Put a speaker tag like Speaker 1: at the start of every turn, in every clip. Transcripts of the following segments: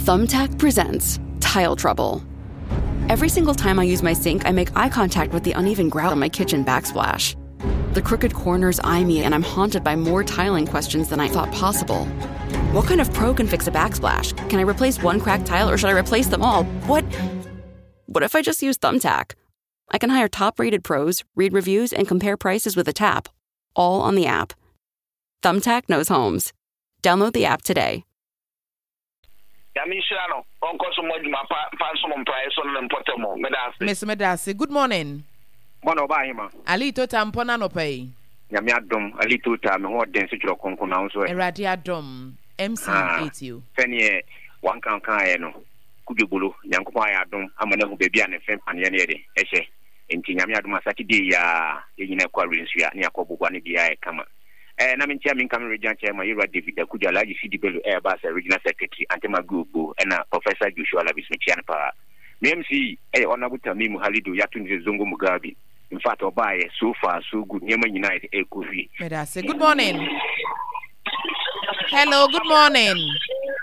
Speaker 1: Thumbtack presents Tile Trouble. Every single time I use my sink, I make eye contact with the uneven grout on my kitchen backsplash. The crooked corners eye me, and I'm haunted by more tiling questions than I thought possible. What kind of pro can fix a backsplash? Can I replace one cracked tile, or should I replace them all? What if I just use Thumbtack? I can hire top-rated pros, read reviews, and compare prices with a tap, all on the app. Thumbtack knows homes. Download the app today.
Speaker 2: Miss Medasi, good morning. Alito tampona no pay.
Speaker 3: Yamiadom, Alito tam, what dance you concon so.
Speaker 2: Eradiadom, MC80.
Speaker 3: Penny, one can Kujubulu, Yankwaya dom, Amano baby and a friend Panyani, Eshe, in Tinyamiadoma Saturday, in a quarry, near Kobuani, the Kama. And I'm in Chairman Cameron Region Chairman, you David Kuja, like CDB Airbus, Regional Secretary, Antema Gubu, and Professor Joshua Lavis Michianpa. MC, Honorable Tamimu Halidu, Yatun Zungu Mugabe. In fact, Obaye, so far, so good. Yemen United, Kofi.
Speaker 2: Medasi, good morning. Hello, good morning.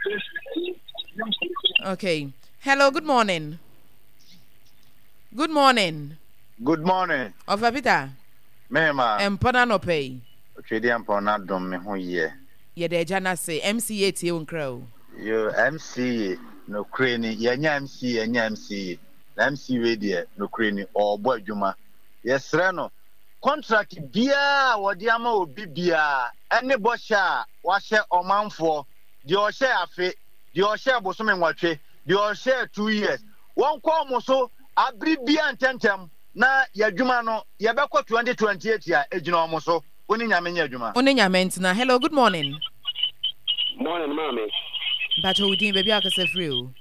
Speaker 2: Okay. Hello, good morning. Good morning.
Speaker 4: Good morning.
Speaker 2: Of Abita.
Speaker 4: Mema.
Speaker 2: Empona no pay.
Speaker 4: Chedi empona dom me ho ye.
Speaker 2: Ye de jana say MC80 on crow.
Speaker 4: Yo MC no crane ye nya MC MC we de no crane or boy dwuma. Yesre no contract bia wodi ama obi bia ene bosha wa hye omanfo de o hye afe de o hye bosome nwatwe de o hye 2 years won ko mo so abri bia ntentem na yadwuma no ye bekọ 2028 ya ejina omo so oni nyame nya adwuma
Speaker 2: oni nyame ntina. Hello, good morning.
Speaker 5: Morning mama.
Speaker 2: Bacho udin baby akase free o.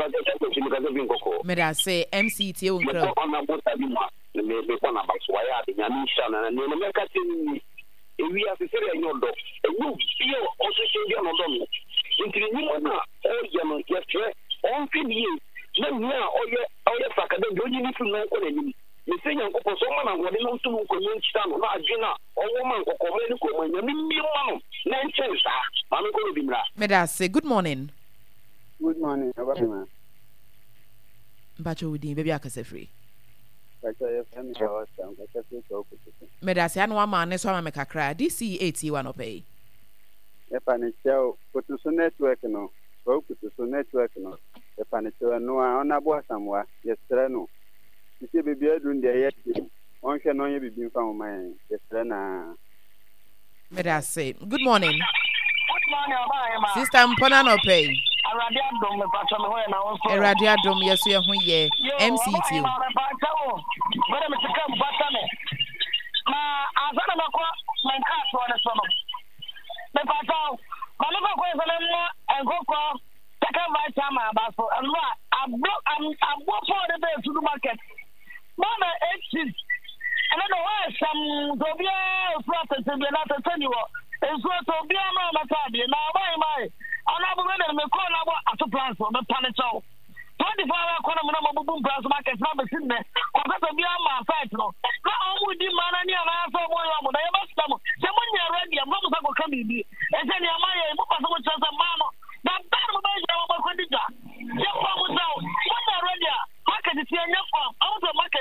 Speaker 2: Meda say MC80 on crow.
Speaker 5: Me kwa na baswa ya de nyame sha na ne me ka tin ewi asesere nyodo ewu bio oso chendi no do no intiri ni mo na oye no ye fe on fi ni na ni a oye fakade de onyi ni fu no ko ni me se nyankopɔ so ma na wode no ntum ko ni nchita no na adwena owo man kokko me ni ko ma nyame mi ma no na nchen sa ma me ko bi mra.
Speaker 2: Meda say good morning.
Speaker 6: Good morning. Abama.
Speaker 2: Bacho udin baby akase free. Medasi anu ama ne so ama me kakra DC81 opay.
Speaker 6: E panichao kutusu network no. So kutusu network no. E panichao no ona bo asamwa yestre no. Sisi bibi adun de yeti. Onhwe no ye bibi mfa man yestre na.
Speaker 2: Medasi. Good morning.
Speaker 7: Good morning, Obama.
Speaker 2: Sister Mpona no pay.
Speaker 7: Eradiadom me pacha me ho na wo so.
Speaker 2: Eradiadom yeso ye ho ye MC2.
Speaker 7: Bere me tika mbata me. Na azana me ko men ka so ne so no. Me pacha ma no ko so ne mo enkoko taka vai chama ba so. Anwa abbo for the day to the market. Mama exit. And I know why some Tobia process to be not a tenure. It's what Tobia Matabi. Now, why? I'm not going to make call about a plan for the Panicho. 24 hour economy boom price market not the same. Or to be on my side. No, how would you man and answer boy? I must come. Someone you're ready. I'm going to come in. And then you're my chance of man. That bad about Condita. Just one was out. What's already? Market is here. Out of market.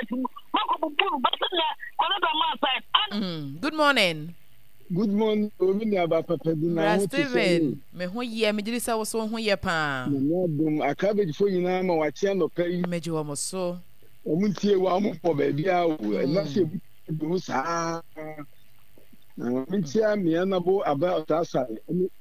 Speaker 2: Good morning.
Speaker 8: Good morning.
Speaker 2: Steven, me ho ye me diri sa wo so ho ye pa.
Speaker 8: Dum akabedi fo nyina ma wache no pai.
Speaker 2: Meji wo mo so.
Speaker 8: Omuntie wa mo po ba bia o. Na se bu sa. Na omuntie me na bo aba otasare.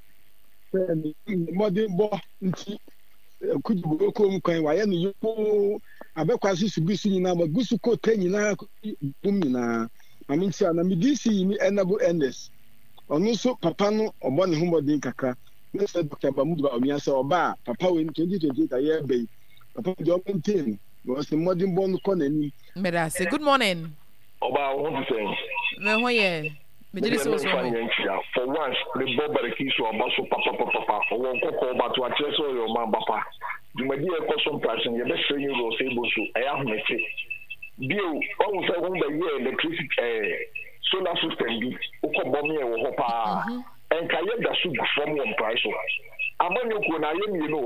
Speaker 8: Modern bo nti kujugo ko mu kwan wa ye no yupo abekwasi subisu nyina ba gusu ko ta nyina bum nyina. Omuntie na me disi ni enable endless. Onu so papa no obo ne homodin kakra na se Dr. Bamudu Omiya se oba papa we 2028 aye be papa do maintain was the modern born ko nani.
Speaker 2: Meda say good morning.
Speaker 5: Oba won say
Speaker 2: me ho ye me diri so
Speaker 5: for once the bobber key so oba so papa won ko ba to ache so your man papa dumadi e ko so person ye be say you ro say bo so aya ho me say bio on say won the year electricity solar system bi ukobọ me wo ho pa enka ye da su from one price amanyo ko na ye mi no